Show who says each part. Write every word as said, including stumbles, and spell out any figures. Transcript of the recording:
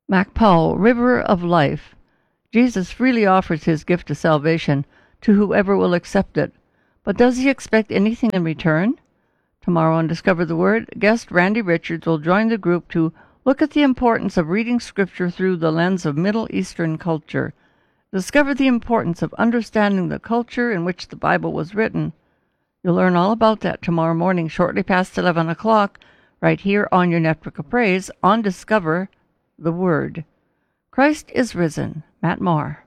Speaker 1: Mac Powell, River of Life. Jesus freely offers his gift of salvation to whoever will accept it, but does he expect anything in return? Tomorrow on Discover the Word, guest Randy Richards will join the group to look at the importance of reading Scripture through the lens of Middle Eastern culture. Discover the importance of understanding the culture in which the Bible was written. You'll learn all about that tomorrow morning, shortly past eleven o'clock, right here on your Network of Praise on Discover the Word. Christ is risen. Matt Maher.